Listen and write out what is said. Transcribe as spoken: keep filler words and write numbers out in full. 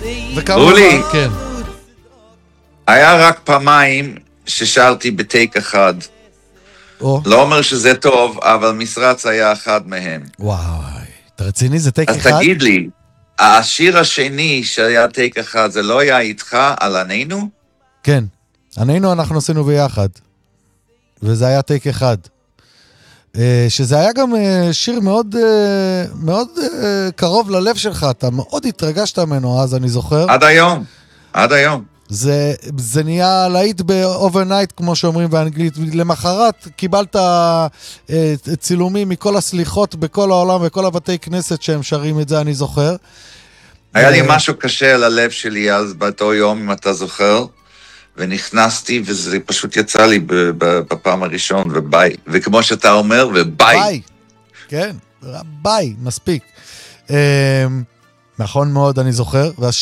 רולי, כן. היה רק פעמיים ששרתי בטייק אחד. או. לא אומר שזה טוב, אבל משרץ היה אחד מהם. וואי, אתה רציני? זה טייק אז אחד? אז תגיד לי, השיר השני שהיה טייק אחד, זה לא היה איתך על ענינו? כן, ענינו אנחנו עשינו ביחד. וזה היה טייק אחד. שזה היה גם שיר מאוד, מאוד קרוב ללב שלך, אתה מאוד התרגשת ממנו אז, אני זוכר. עד היום, עד היום. זה, זה נהיה להיט באוברנייט, כמו שאומרים באנגלית. למחרת קיבלת צילומים מכל הסליחות בכל העולם, בכל הבתי כנסת שהם שרים את זה, אני זוכר. היה לי משהו קשה על הלב שלי אז, באותו יום, אם אתה זוכר. ונכנסתי, וזה פשוט יצא לי בפעם הראשון, וביי. וכמו שאתה אומר, וביי. ביי. כן, ביי, מספיק. נכון מאוד, אני זוכר.